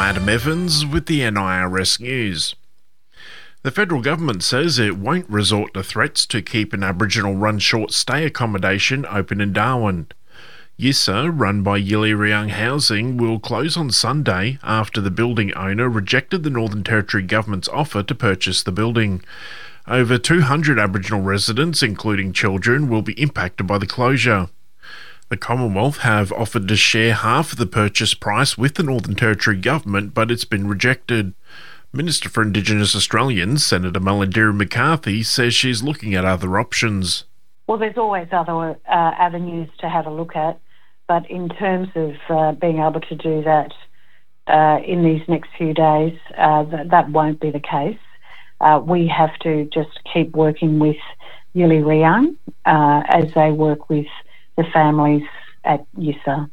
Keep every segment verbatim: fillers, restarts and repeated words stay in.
Adam Evans with the N I R S News. The federal government says it won't resort to threats to keep an Aboriginal-run short-stay accommodation open in Darwin. Yissa, run by Yili Rayong Housing, will close on Sunday after the building owner rejected the Northern Territory government's offer to purchase the building. Over two hundred Aboriginal residents, including children, will be impacted by the closure. The Commonwealth have offered to share half of the purchase price with the Northern Territory government, but it's been rejected. Minister for Indigenous Australians, Senator Mullingirri McCarthy, says she's looking at other options. Well, there's always other uh, avenues to have a look at, but in terms of uh, being able to do that uh, in these next few days, uh, th- that won't be the case. Uh, we have to just keep working with Yili Rayong uh, as they work with the families at Yissa.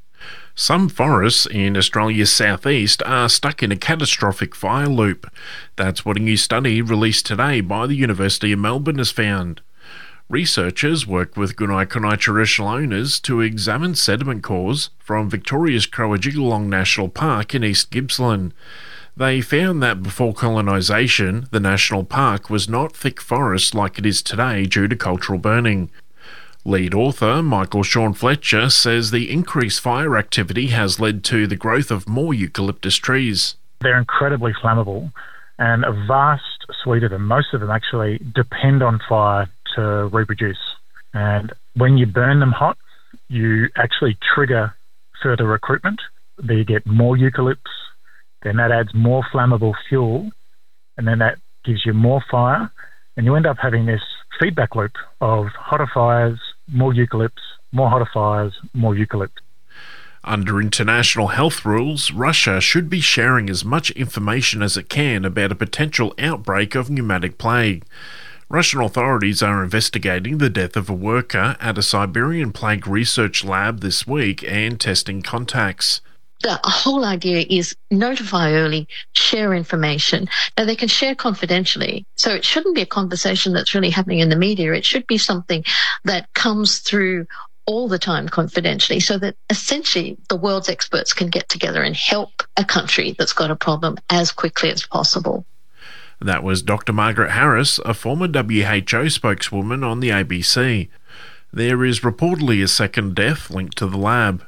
Some forests in Australia's southeast are stuck in a catastrophic fire loop. That's what a new study released today by the University of Melbourne has found. Researchers worked with Gunai Kurnai traditional owners to examine sediment cores from Victoria's Croajigulong National Park in East Gippsland. They found that before colonisation, the national park was not thick forest like it is today due to cultural burning. Lead author Michael Sean Fletcher says the increased fire activity has led to the growth of more eucalyptus trees. They're incredibly flammable, and a vast suite of them, most of them actually, depend on fire to reproduce. And when you burn them hot, you actually trigger further recruitment. There you get more eucalypts, then that adds more flammable fuel, and then that gives you more fire, and you end up having this feedback loop of hotter fires, more eucalypts, more hotter fires, more eucalypts. Under international health rules, Russia should be sharing as much information as it can about a potential outbreak of pneumatic plague. Russian authorities are investigating the death of a worker at a Siberian plague research lab this week and testing contacts. The whole idea is notify early, share information. Now, they can share confidentially, so it shouldn't be a conversation that's really happening in the media. It should be something that comes through all the time confidentially, so that essentially the world's experts can get together and help a country that's got a problem as quickly as possible. That was Doctor Margaret Harris, a former W H O spokeswoman on the A B C. There is reportedly a second death linked to the lab.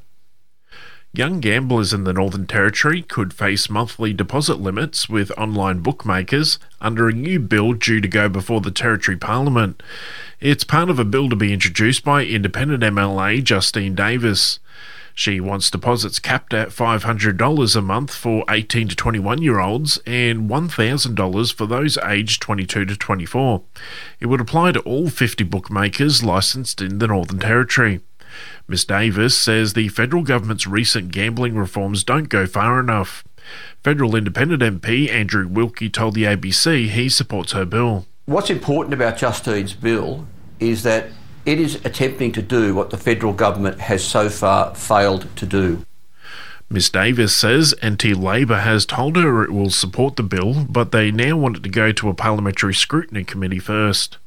Young gamblers in the Northern Territory could face monthly deposit limits with online bookmakers under a new bill due to go before the Territory Parliament. It's part of a bill to be introduced by independent M L A Justine Davis. She wants deposits capped at five hundred dollars a month for eighteen to twenty-one-year-olds and one thousand dollars for those aged twenty-two to twenty-four. It would apply to all fifty bookmakers licensed in the Northern Territory. Miz Davis says the federal government's recent gambling reforms don't go far enough. Federal Independent M P Andrew Wilkie told the A B C he supports her bill. What's important about Justine's bill is that it is attempting to do what the federal government has so far failed to do. Miz Davis says anti-Labor has told her it will support the bill, but they now want it to go to a parliamentary scrutiny committee first.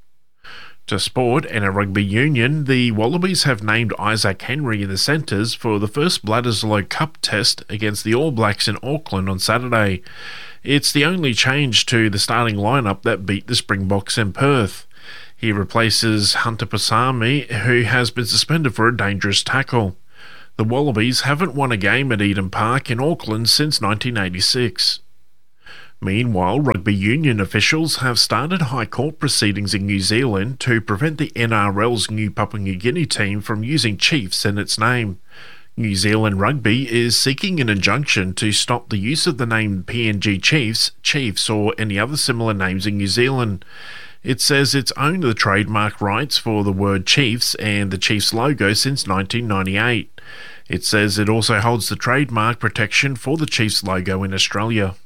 To sport and a rugby union, the Wallabies have named Isaac Henry in the centres for the first Bledisloe Cup test against the All Blacks in Auckland on Saturday. It's the only change to the starting lineup that beat the Springboks in Perth. He replaces Hunter Paisami, who has been suspended for a dangerous tackle. The Wallabies haven't won a game at Eden Park in Auckland since nineteen eighty-six. Meanwhile, rugby union officials have started High Court proceedings in New Zealand to prevent the N R L's new Papua New Guinea team from using Chiefs in its name. New Zealand Rugby is seeking an injunction to stop the use of the name P N G Chiefs, Chiefs or any other similar names in New Zealand. It says it's owned the trademark rights for the word Chiefs and the Chiefs logo since nineteen ninety-eight. It says it also holds the trademark protection for the Chiefs logo in Australia.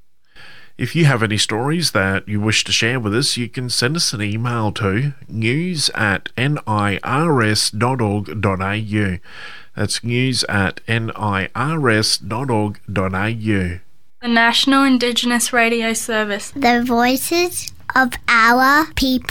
If you have any stories that you wish to share with us, you can send us an email to news at nirs dot org dot a u. That's news at nirs dot org dot a u. The National Indigenous Radio Service. The voices of our people.